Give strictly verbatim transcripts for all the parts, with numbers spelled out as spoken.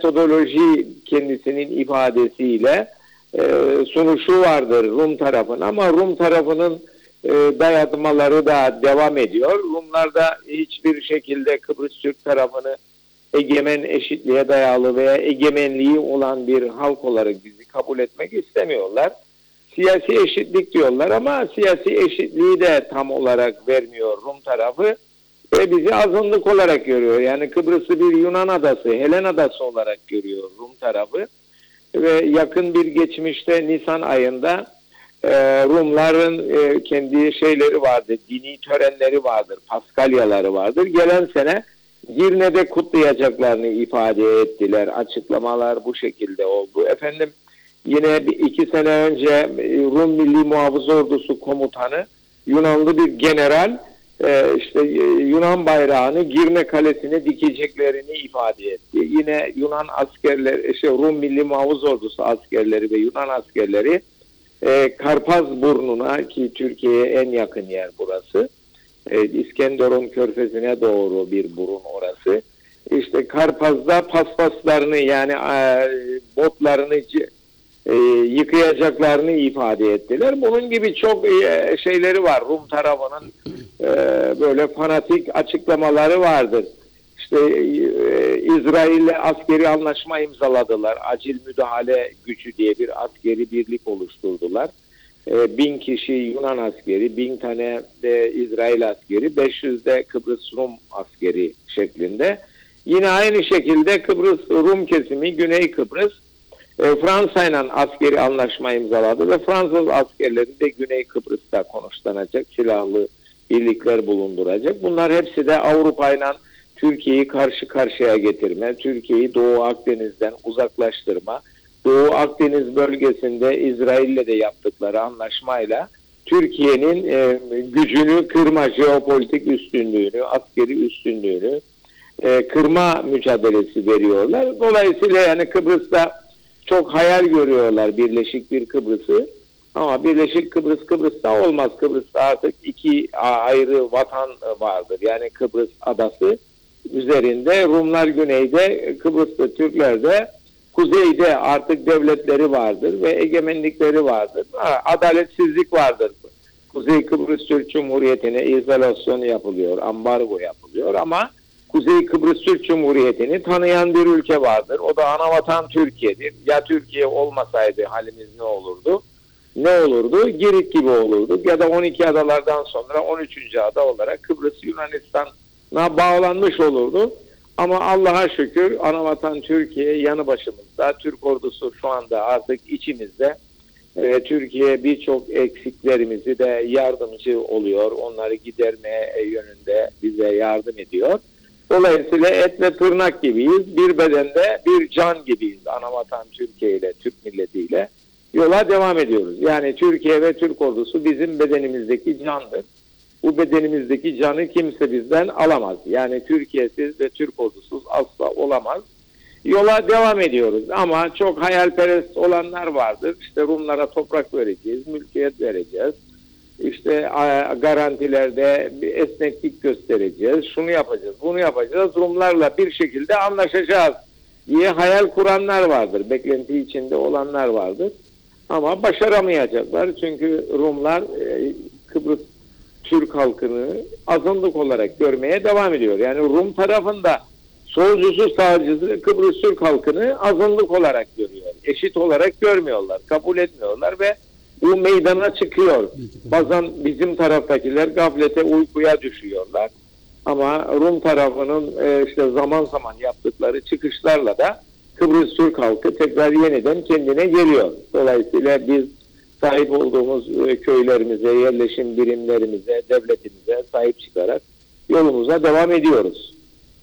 metodoloji kendisinin ifadesiyle e, sunuşu vardır Rum tarafının, ama Rum tarafının e, dayatmaları da devam ediyor. Rumlar da hiçbir şekilde Kıbrıs Türk tarafını egemen, eşitliğe dayalı veya egemenliği olan bir halk olarak bizi kabul etmek istemiyorlar. Siyasi eşitlik diyorlar ama siyasi eşitliği de tam olarak vermiyor Rum tarafı ve bizi azınlık olarak görüyor. Yani Kıbrıs'ı bir Yunan adası, Helen adası olarak görüyor Rum tarafı ve yakın bir geçmişte Nisan ayında e, Rumların e, kendi şeyleri vardır, dini törenleri vardır, paskalyaları vardır. Gelen sene Girne'de kutlayacaklarını ifade ettiler. Açıklamalar bu şekilde oldu. Efendim yine bir, iki sene önce Rum Milli Muhafız Ordusu komutanı Yunanlı bir general e, işte Yunan bayrağını Girne Kalesi'ne dikeceklerini ifade etti. Yine Yunan askerler, işte Rum Milli Muhafız Ordusu askerleri ve Yunan askerleri e, Karpazburnu'na, ki Türkiye'ye en yakın yer burası, e, İskenderun Körfezi'ne doğru bir burun orası. İşte Karpaz'da paspaslarını, yani e, botlarını e, yıkayacaklarını ifade ettiler. Bunun gibi çok e, şeyleri var. Rum tarafının e, böyle fanatik açıklamaları vardır. İşte e, İsrail'le askeri anlaşma imzaladılar. Acil müdahale gücü diye bir askeri birlik oluşturdular. E, bin kişi Yunan askeri, bin tane de İsrail askeri, beş yüz de Kıbrıs Rum askeri şeklinde. Yine aynı şekilde Kıbrıs Rum kesimi, Güney Kıbrıs, e, Fransa ile askeri anlaşma imzaladı ve Fransız askerleri de Güney Kıbrıs'ta konuşlanacak, silahlı birlikler bulunduracak. Bunlar hepsi de Avrupa ile Türkiye'yi karşı karşıya getirme, Türkiye'yi Doğu Akdeniz'den uzaklaştırma, Doğu Akdeniz bölgesinde İsrail'le de yaptıkları anlaşmayla Türkiye'nin e, gücünü kırma, jeopolitik üstünlüğünü, askeri üstünlüğünü e, kırma mücadelesi veriyorlar. Dolayısıyla yani Kıbrıs'ta çok hayal görüyorlar birleşik bir Kıbrıs'ı. Ama birleşik Kıbrıs Kıbrıs'ta olmaz. Kıbrıs'ta artık iki ayrı vatan vardır. Yani Kıbrıs adası üzerinde Rumlar güneyde, Kıbrıs'ta Türkler de kuzeyde artık devletleri vardır ve egemenlikleri vardır. Ha, adaletsizlik vardır. Kuzey Kıbrıs Türk Cumhuriyeti'ne izolasyon yapılıyor, ambargo yapılıyor ama Kuzey Kıbrıs Türk Cumhuriyeti'ni tanıyan bir ülke vardır. O da anavatan Türkiye'dir. Ya Türkiye olmasaydı halimiz ne olurdu? Ne olurdu? Girit gibi olurduk. Ya da on iki adalardan sonra on üçüncü ada olarak Kıbrıs Yunanistan'a bağlanmış olurdu. Ama Allah'a şükür anavatan Türkiye yanı başımızda. Türk ordusu şu anda artık içimizde. Ee, Türkiye birçok eksiklerimizi de yardımcı oluyor. Onları gidermeye yönünde bize yardım ediyor. Dolayısıyla et ve tırnak gibiyiz. Bir bedende bir can gibiyiz. Anavatan Türkiye ile, Türk milletiyle yola devam ediyoruz. Yani Türkiye ve Türk ordusu bizim bedenimizdeki candır. Bu bedenimizdeki canı kimse bizden alamaz. Yani Türkiye'siz ve Türk ordusuz asla olamaz. Yola devam ediyoruz ama çok hayalperest olanlar vardır. İşte Rumlara toprak vereceğiz, mülkiyet vereceğiz. İşte garantilerde bir esneklik göstereceğiz. Şunu yapacağız, bunu yapacağız. Rumlarla bir şekilde anlaşacağız diye hayal kuranlar vardır. Beklenti içinde olanlar vardır. Ama başaramayacaklar. Çünkü Rumlar Kıbrıs Türk halkını azınlık olarak görmeye devam ediyor. Yani Rum tarafında solcusu sağcısı Kıbrıs Türk halkını azınlık olarak görüyor. Eşit olarak görmüyorlar, kabul etmiyorlar ve bu meydana çıkıyor. Bazen bizim taraftakiler gaflete, uykuya düşüyorlar. Ama Rum tarafının e, işte zaman zaman yaptıkları çıkışlarla da Kıbrıs Türk halkı tekrar yeniden kendine geliyor. Dolayısıyla biz sahip olduğumuz köylerimize, yerleşim birimlerimize, devletimize sahip çıkarak yolumuza devam ediyoruz.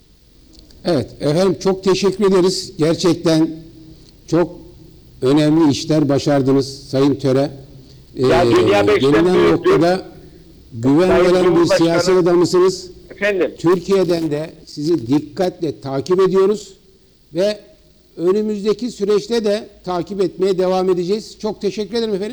Evet efendim, çok teşekkür ederiz. Gerçekten çok önemli işler başardınız Sayın Töre. Ee, ya dünya gelinen noktada güven veren bir siyasi adamısınız. Efendim? Türkiye'den de sizi dikkatle takip ediyoruz ve önümüzdeki süreçte de takip etmeye devam edeceğiz. Çok teşekkür ederim efendim.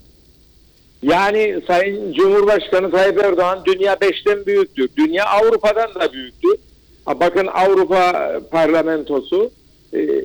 Yani Sayın Cumhurbaşkanı Tayyip Erdoğan dünya beşten büyüktür. Dünya Avrupa'dan da büyüktür. Bakın Avrupa Parlamentosu